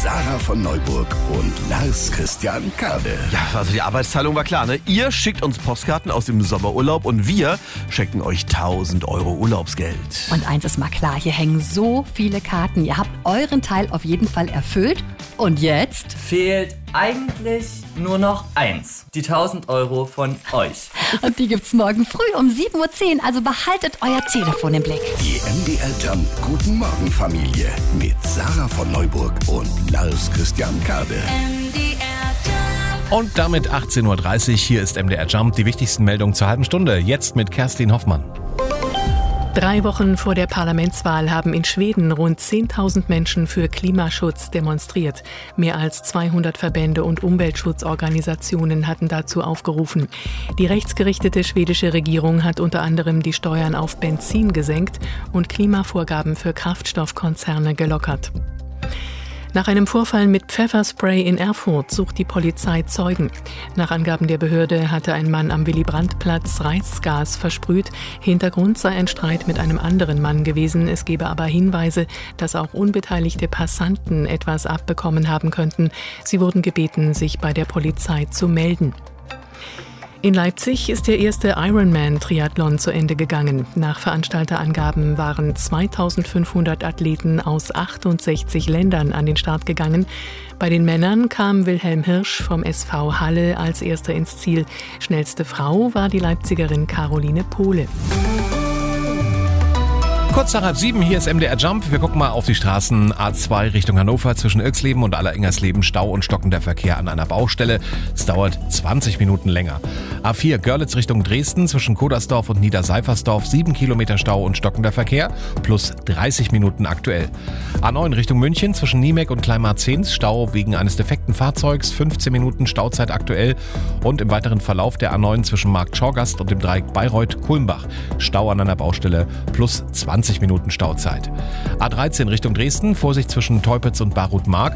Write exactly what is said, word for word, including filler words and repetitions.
Sarah von Neuburg und Lars Christian Kade. Ja, also die Arbeitsteilung war klar, ne? Ihr schickt uns Postkarten aus dem Sommerurlaub und wir schenken euch tausend Euro Urlaubsgeld. Und eins ist mal klar, hier hängen so viele Karten. Ihr habt euren Teil auf jeden Fall erfüllt. Und jetzt? Fehlt eigentlich nur noch eins. Die tausend Euro von euch. Und die gibt's morgen früh um sieben Uhr zehn. Also behaltet euer Telefon im Blick. Die M D R Jump Guten Morgen Familie mit Sarah von Neuburg und Lars Christian Kade. Und damit achtzehn Uhr dreißig, hier ist M D R Jump, die wichtigsten Meldungen zur halben Stunde. Jetzt mit Kerstin Hoffmann. Drei Wochen vor der Parlamentswahl haben in Schweden rund zehntausend Menschen für Klimaschutz demonstriert. Mehr als zweihundert Verbände und Umweltschutzorganisationen hatten dazu aufgerufen. Die rechtsgerichtete schwedische Regierung hat unter anderem die Steuern auf Benzin gesenkt und Klimavorgaben für Kraftstoffkonzerne gelockert. Nach einem Vorfall mit Pfefferspray in Erfurt sucht die Polizei Zeugen. Nach Angaben der Behörde hatte ein Mann am Willy-Brandt-Platz Reizgas versprüht. Hintergrund sei ein Streit mit einem anderen Mann gewesen. Es gebe aber Hinweise, dass auch unbeteiligte Passanten etwas abbekommen haben könnten. Sie wurden gebeten, sich bei der Polizei zu melden. In Leipzig ist der erste Ironman-Triathlon zu Ende gegangen. Nach Veranstalterangaben waren zweitausendfünfhundert Athleten aus achtundsechzig Ländern an den Start gegangen. Bei den Männern kam Wilhelm Hirsch vom S V Halle als erster ins Ziel. Schnellste Frau war die Leipzigerin Caroline Pohle. Kurz nach halb sieben, hier ist M D R Jump. Wir gucken mal auf die Straßen A zwei Richtung Hannover zwischen Irxleben und Alleringgersleben. Stau und stockender Verkehr an einer Baustelle. Es dauert zwanzig Minuten länger. A vier Görlitz Richtung Dresden zwischen Kodersdorf und Niederseifersdorf. sieben Kilometer Stau und stockender Verkehr plus dreißig Minuten aktuell. A neun Richtung München zwischen Niemek und Kleinmarzens. Stau wegen eines defekten Fahrzeugs. fünfzehn Minuten Stauzeit aktuell. Und im weiteren Verlauf der A neun zwischen Markt Schorgast und dem Dreieck Bayreuth-Kulmbach. Stau an einer Baustelle plus zwanzig Minuten Stauzeit. A dreizehn Richtung Dresden, Vorsicht zwischen Teupitz und Barut-Mark.